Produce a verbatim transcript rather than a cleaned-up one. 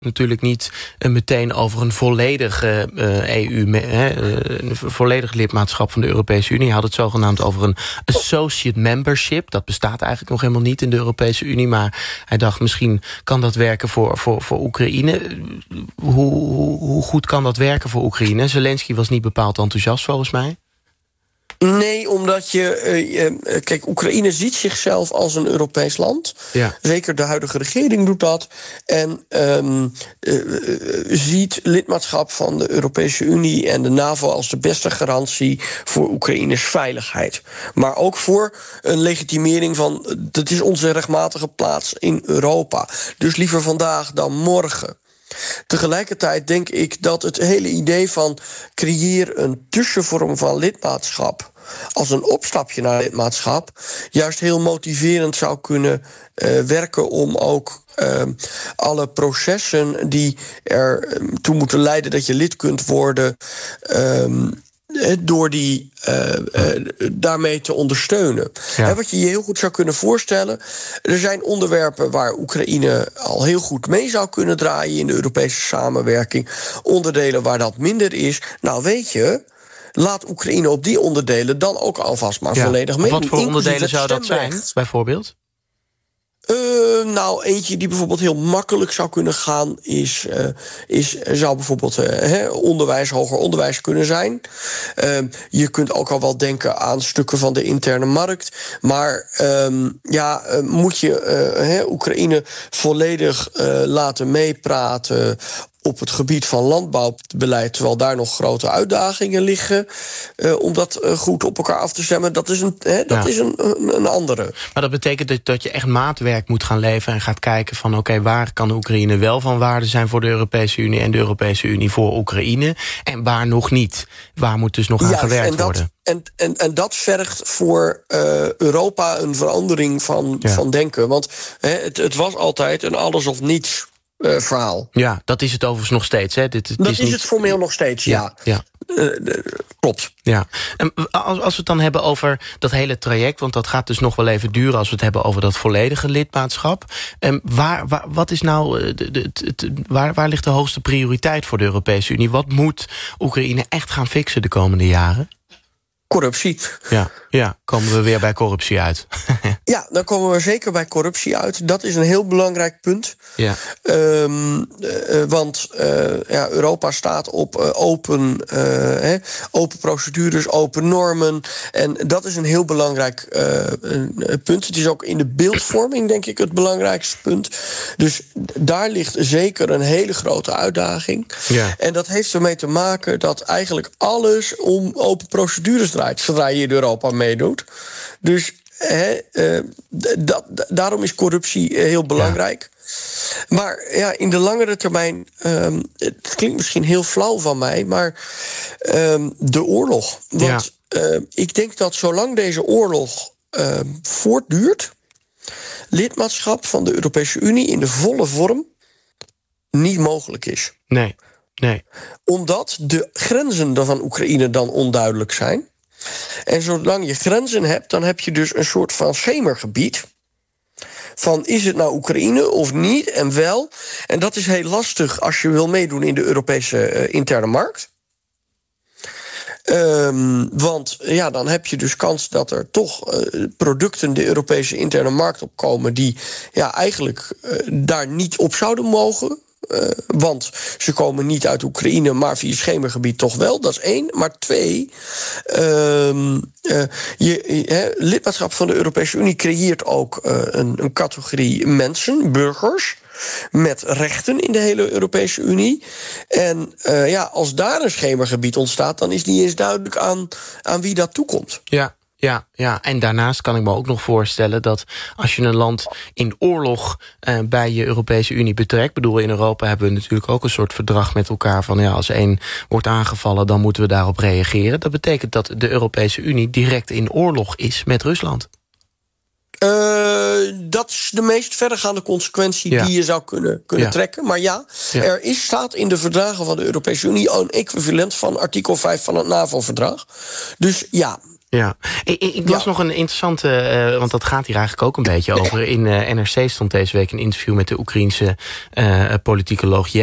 natuurlijk niet uh, meteen over een volledig uh, E U, uh, een volledig lidmaatschap van de Europese Unie. Hij had het zogenaamd over een associate membership. Dat bestaat eigenlijk nog helemaal niet in de Europese Unie, maar hij dacht misschien kan dat werken voor, voor, voor Oekraïne. Hoe, hoe, hoe goed kan dat werken voor Oekraïne? Zelensky was niet bepaald enthousiast volgens mij. Nee, omdat je... Uh, kijk, Oekraïne ziet zichzelf als een Europees land. Ja. Zeker de huidige regering doet dat. En um, uh, ziet lidmaatschap van de Europese Unie en de NAVO als de beste garantie voor Oekraïnes veiligheid. Maar ook voor een legitimering van... dat is onze rechtmatige plaats in Europa. Dus liever vandaag dan morgen. Tegelijkertijd denk ik dat het hele idee van creëer een tussenvorm van lidmaatschap als een opstapje naar lidmaatschap juist heel motiverend zou kunnen uh, werken om ook uh, alle processen die ertoe moeten leiden dat je lid kunt worden, Uh, door die uh, uh, daarmee te ondersteunen. Ja. He, wat je je heel goed zou kunnen voorstellen, er zijn onderwerpen waar Oekraïne al heel goed mee zou kunnen draaien in de Europese samenwerking, onderdelen waar dat minder is. Nou, weet je, laat Oekraïne op die onderdelen dan ook alvast maar ja. volledig mee. Wat voor onderdelen zou dat zijn, bijvoorbeeld? Uh, nou, eentje die bijvoorbeeld heel makkelijk zou kunnen gaan is, uh, is zou bijvoorbeeld uh, he, onderwijs, hoger onderwijs kunnen zijn. Uh, je kunt ook al wel denken aan stukken van de interne markt. Maar um, ja, uh, moet je uh, he, Oekraïne volledig uh, laten meepraten op het gebied van landbouwbeleid, terwijl daar nog grote uitdagingen liggen, uh, om dat uh, goed op elkaar af te stemmen, dat is een, hè, dat ja. is een, een, een andere. Maar dat betekent dat, dat je echt maatwerk moet gaan leveren en gaat kijken van oké, okay, waar kan Oekraïne wel van waarde zijn voor de Europese Unie en de Europese Unie voor Oekraïne en waar nog niet. Waar moet dus nog aan Juist, gewerkt en dat, worden? En, en, en dat vergt voor uh, Europa een verandering van, ja. van denken. Want hè, het, het was altijd een alles of niets Uh, verhaal. Ja, dat is het overigens nog steeds. Hè? Dit, het dat is, is niet... het formeel nog steeds, ja. ja. ja. Uh, uh, klopt. Ja. En als, als we het dan hebben over dat hele traject, want dat gaat dus nog wel even duren als we het hebben over dat volledige lidmaatschap. En waar, waar, wat is nou de, de, de, de, waar, waar ligt de hoogste prioriteit voor de Europese Unie? Wat moet Oekraïne echt gaan fixen de komende jaren? Corruptie. Ja, ja, komen we weer bij corruptie uit. Ja, dan komen we zeker bij corruptie uit. Dat is een heel belangrijk punt. Ja. Um, uh, want uh, ja, Europa staat op uh, open, uh, hè, open procedures, open normen. En dat is een heel belangrijk uh, een punt. Het is ook in de beeldvorming, denk ik, het belangrijkste punt. Dus daar ligt zeker een hele grote uitdaging. Ja. En dat heeft ermee te maken dat eigenlijk alles om open procedures draait, zodra je in Europa meedoet. Dus He, uh, dat, daarom is corruptie heel belangrijk. Ja. Maar ja, in de langere termijn, um, het klinkt misschien heel flauw van mij, maar um, de oorlog. Want ja. uh, ik denk dat zolang deze oorlog uh, voortduurt, lidmaatschap van de Europese Unie in de volle vorm niet mogelijk is. Nee, nee. Omdat de grenzen van Oekraïne dan onduidelijk zijn. En zolang je grenzen hebt, dan heb je dus een soort van schemergebied. Van is het nou Oekraïne of niet en wel. En dat is heel lastig als je wil meedoen in de Europese uh, interne markt. Um, want ja, dan heb je dus kans dat er toch uh, producten de Europese interne markt opkomen die ja, eigenlijk uh, daar niet op zouden mogen. Uh, want ze komen niet uit Oekraïne, maar via schemergebied toch wel. Dat is één. Maar twee, uh, uh, je, he, lidmaatschap van de Europese Unie creëert ook uh, een, een categorie mensen, burgers, met rechten in de hele Europese Unie. En uh, ja, als daar een schemergebied ontstaat, dan is niet eens duidelijk aan, aan wie dat toekomt. Ja. Ja, ja, en daarnaast kan ik me ook nog voorstellen dat als je een land in oorlog eh, bij je Europese Unie betrekt, ik bedoel, in Europa hebben we natuurlijk ook een soort verdrag met elkaar van ja, als één wordt aangevallen, dan moeten we daarop reageren. Dat betekent dat de Europese Unie direct in oorlog is met Rusland. Uh, dat is de meest verregaande consequentie ja. die je zou kunnen, kunnen ja. trekken. Maar ja, ja, er is, staat in de verdragen van de Europese Unie een equivalent van artikel vijf van het NAVO-verdrag. Dus ja, Ja, ik, ik las ja. nog een interessante, uh, want dat gaat hier eigenlijk ook een beetje over. In uh, N R C stond deze week een interview met de Oekraïense uh, politicoloog